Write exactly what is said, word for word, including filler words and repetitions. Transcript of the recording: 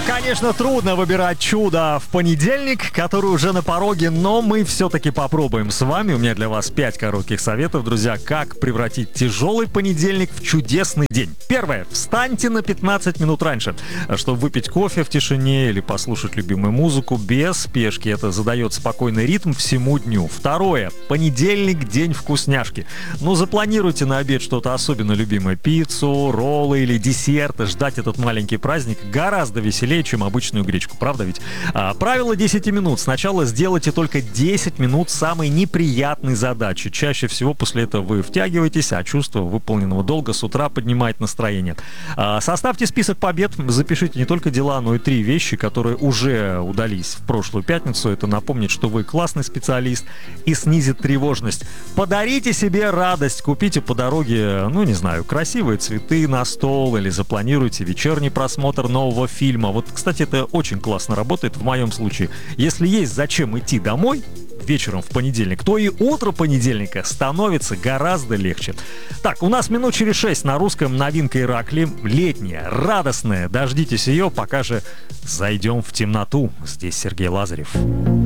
Конечно, трудно выбирать чудо в понедельник, который уже на пороге, но мы все-таки попробуем с вами. У меня для вас пять коротких советов, друзья, как превратить тяжелый понедельник в чудесный день. Первое. Встаньте на пятнадцать минут раньше, чтобы выпить кофе в тишине или послушать любимую музыку без спешки. Это задает спокойный ритм всему дню. Второе. Понедельник — день вкусняшки. Ну, запланируйте на обед что-то особенно любимое. Пиццу, роллы или десерт. Ждать этот маленький праздник гораздо веселее, чем обычную гречку, правда ведь? А, правило десять минут. Сначала сделайте только десять минут самой неприятной задачи. Чаще всего после этого вы втягиваетесь, а чувство выполненного долга с утра поднимает настроение. А, составьте список побед, запишите не только дела, но и три вещи, которые уже удались в прошлую пятницу. Это напомнит, что вы классный специалист и снизит тревожность. Подарите себе радость, купите по дороге, ну не знаю, красивые цветы на стол или запланируйте вечерний просмотр нового фильма. Вот, кстати, это очень классно работает в моем случае. Если есть зачем идти домой вечером в понедельник, то и утро понедельника становится гораздо легче. Так, у нас минут через шесть на русском новинка Иракли. Летняя, радостная. Дождитесь ее, пока же зайдем в темноту. Здесь Сергей Лазарев.